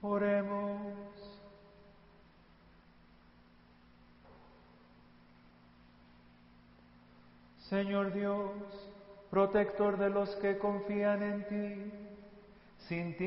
Oremos. Señor Dios, protector de los que confían en ti, sin ti